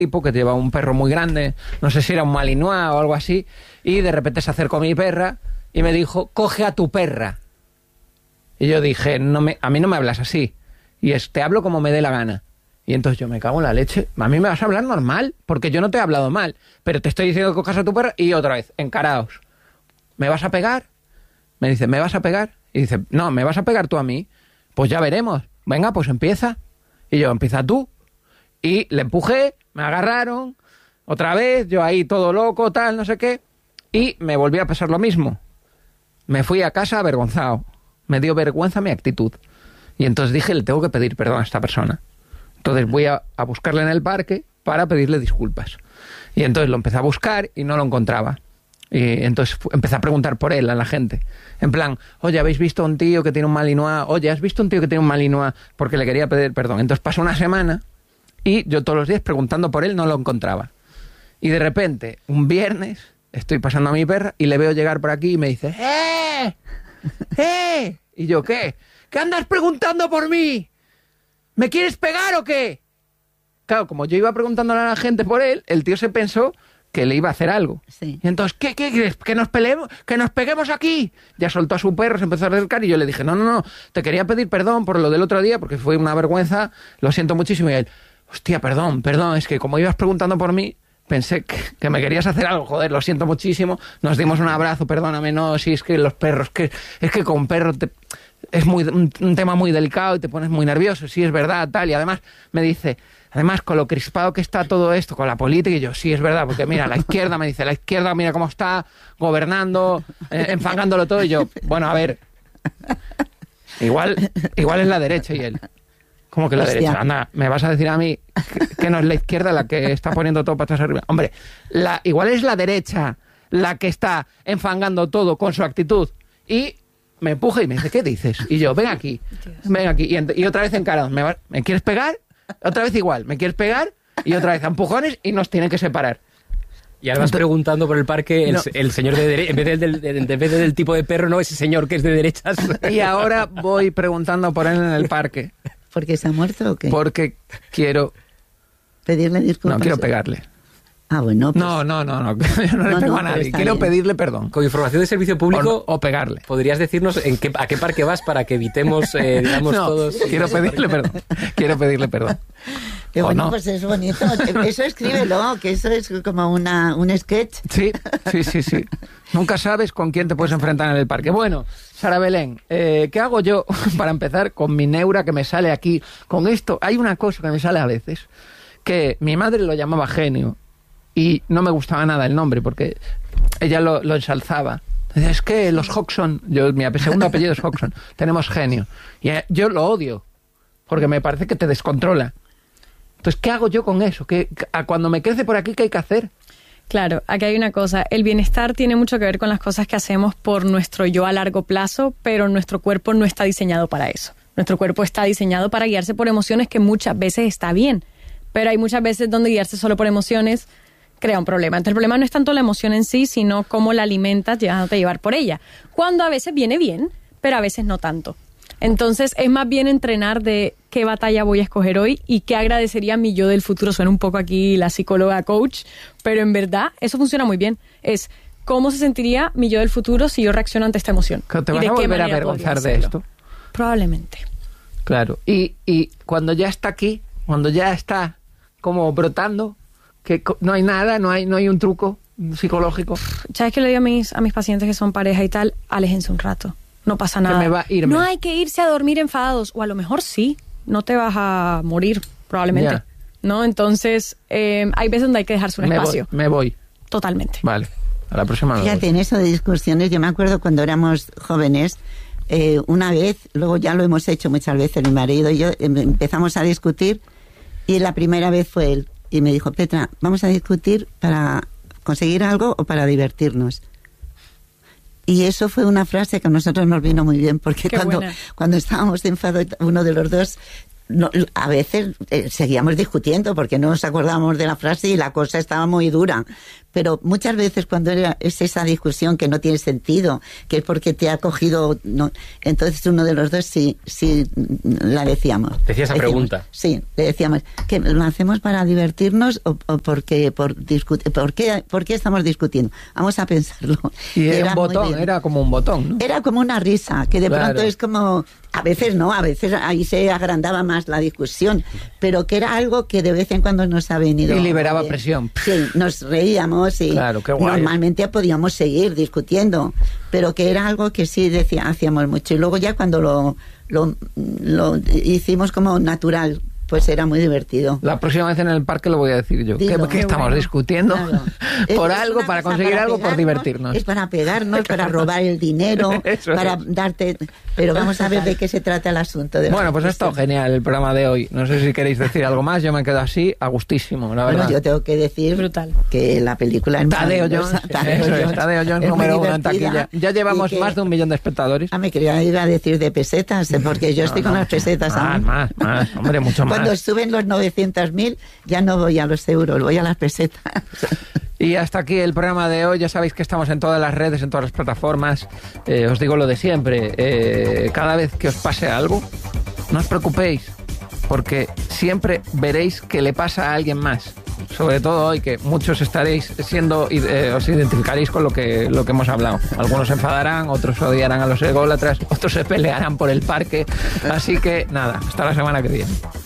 tipo que lleva un perro muy grande, no sé si era un malinois o algo así, y de repente se acercó a mi perra y me dijo, coge a tu perra. Y yo dije, a mí no me hablas así, y te hablo como me dé la gana. Y entonces yo me cago en la leche, a mí me vas a hablar normal, porque yo no te he hablado mal, pero te estoy diciendo que cojas a tu perra, y otra vez, encaraos. ¿Me vas a pegar? Me dice, ¿me vas a pegar? Y dice, no, ¿me vas a pegar tú a mí? Pues ya veremos. Venga, pues empieza. Y yo, empieza tú. Y le empujé, me agarraron, otra vez, yo ahí todo loco, tal, no sé qué, y me volví a pasar lo mismo. Me fui a casa avergonzado. Me dio vergüenza mi actitud. Y entonces dije, le tengo que pedir perdón a esta persona. Entonces voy a buscarle en el parque para pedirle disculpas. Y entonces lo empecé a buscar y no lo encontraba. Y entonces empecé a preguntar por él a la gente. En plan, oye, ¿habéis visto a un tío que tiene un malinois? Oye, ¿has visto a un tío que tiene un malinois? Porque le quería pedir perdón. Entonces pasó una semana y yo todos los días preguntando por él no lo encontraba. Y de repente, un viernes, estoy pasando a mi perra y le veo llegar por aquí y me dice, ¡eh! Y yo, ¿qué? ¿Qué andas preguntando por mí? ¿Me quieres pegar o qué? Claro, como yo iba preguntándole a la gente por él, el tío se pensó que le iba a hacer algo. Sí. Y entonces, ¿qué quieres? ¿Que nos peleemos? ¿Que nos peguemos aquí? Ya soltó a su perro, se empezó a acercar y yo le dije, no, te quería pedir perdón por lo del otro día porque fue una vergüenza, lo siento muchísimo. Y él, hostia, perdón, es que como ibas preguntando por mí, pensé que me querías hacer algo, joder, lo siento muchísimo. Nos dimos un abrazo, perdóname, no, sí, es que los perros, es que con perros es un tema muy delicado y te pones muy nervioso, sí, es verdad, tal. Y además me dice, con lo crispado que está todo esto, con la política, y yo, sí, es verdad, porque mira, la izquierda, me dice, la izquierda, mira cómo está gobernando, enfangándolo todo, y yo, bueno, a ver, igual es la derecha, y él, ¿cómo que la derecha? Anda, ¿me vas a decir a mí que no es la izquierda la que está poniendo todo patas arriba? Hombre, igual es la derecha la que está enfangando todo con su actitud, y me empuja y me dice, ¿qué dices? Y yo, ven aquí, y otra vez encarado, ¿me quieres pegar? Otra vez igual, ¿me quieres pegar? Y otra vez a empujones y nos tienen que separar. Y ahora vas preguntando por el parque, el señor de derecha, en vez del tipo de perro, no, ese señor que es de derechas. Y ahora voy preguntando por él en el parque. ¿Por qué se ha muerto o qué? Porque quiero pedirle disculpas. No, quiero pegarle. Ah, bueno, pues... No, yo no le pego a nadie. Quiero pedirle perdón. Con información de servicio público... O pegarle. ¿Podrías decirnos a qué parque vas para que evitemos, digamos, todos... Quiero pedirle perdón. Qué bueno, pues es bonito. Eso escríbelo, que eso es como un sketch. Sí. Nunca sabes con quién te puedes enfrentar en el parque. Bueno, Sara Belén, ¿qué hago yo para empezar con mi neura que me sale aquí? Con esto, hay una cosa que me sale a veces, que mi madre lo llamaba genio. Y no me gustaba nada el nombre, porque ella lo ensalzaba. Es que los Hodgson, mi segundo apellido es Hodgson, tenemos genio. Y yo lo odio, porque me parece que te descontrola. Entonces, ¿qué hago yo con eso? Cuando me crece por aquí, ¿qué hay que hacer? Claro, aquí hay una cosa. El bienestar tiene mucho que ver con las cosas que hacemos por nuestro yo a largo plazo, pero nuestro cuerpo no está diseñado para eso. Nuestro cuerpo está diseñado para guiarse por emociones, que muchas veces está bien. Pero hay muchas veces donde guiarse solo por emociones crea un problema. Entonces el problema no es tanto la emoción en sí, sino cómo la alimentas dejándote llevar por ella. Cuando a veces viene bien, pero a veces no tanto. Entonces es más bien entrenar de qué batalla voy a escoger hoy y qué agradecería a mi yo del futuro. Suena un poco aquí la psicóloga coach, pero en verdad eso funciona muy bien. Es cómo se sentiría mi yo del futuro si yo reacciono ante esta emoción. ¿Te vas a volver a avergonzar de esto? Probablemente. Claro. Y cuando ya está aquí, cuando ya está como brotando, que no hay nada, no hay un truco psicológico. ¿Sabes qué le digo a mis pacientes que son pareja y tal? Aléjense un rato, no pasa nada. Que me va a irme. No hay que irse a dormir enfadados, o a lo mejor sí, no te vas a morir, probablemente. Ya. ¿No? Entonces, hay veces donde hay que dejarse un espacio. Me voy. Totalmente. Vale, a la próxima me voy. Fíjate, en eso de discusiones, yo me acuerdo cuando éramos jóvenes, una vez, luego ya lo hemos hecho muchas veces, mi marido y yo, empezamos a discutir, y la primera vez fue él. Y me dijo, Petra, ¿vamos a discutir para conseguir algo o para divertirnos? Y eso fue una frase que a nosotros nos vino muy bien, porque cuando estábamos enfadados, uno de los dos, a veces seguíamos discutiendo porque no nos acordábamos de la frase y la cosa estaba muy dura. pero muchas veces cuando es esa discusión que no tiene sentido, que es porque te ha cogido, no, entonces uno de los dos sí la decíamos. Decía esa pregunta. Sí, le decíamos, ¿que lo hacemos para era por qué estamos discutiendo? Vamos a pensarlo. Y era un botón, era como un botón, ¿no? Era como una risa, que de pronto es como... A veces no, a veces ahí se agrandaba más la discusión, pero que era algo que de vez en cuando nos ha venido... Y liberaba presión. Sí, nos reíamos y qué guay. Normalmente podíamos seguir discutiendo, pero que era algo que sí hacíamos mucho. Y luego ya cuando lo hicimos como natural, pues era muy divertido. La próxima vez en el parque lo voy a decir yo. ¿Qué estamos discutiendo? Claro. Por algo, para conseguir algo, por divertirnos. Es para pegarnos, para robar el dinero, para darte... Pero vamos a ver de qué se trata el asunto. Bueno, pues ha estado genial el programa de hoy. No sé si queréis decir algo más. Yo me quedo así, a gustísimo, la verdad. Bueno, yo tengo que decir brutal que la película es Tadeo Jones, número 1 en taquilla. Ya llevamos más de 1 millón de espectadores. Me quería ir a decir de pesetas, porque yo estoy con las pesetas aún. Más, hombre, mucho más. Cuando suben los 900.000, ya no voy a los euros, voy a las pesetas. Y hasta aquí el programa de hoy. Ya sabéis que estamos en todas las redes, en todas las plataformas. Os digo lo de siempre. Cada vez que os pase algo, no os preocupéis, porque siempre veréis que le pasa a alguien más. Sobre todo hoy, que muchos estaréis os identificaréis con lo que hemos hablado. Algunos se enfadarán, otros odiarán a los ególatras, otros se pelearán por el parque. Así que nada, hasta la semana que viene.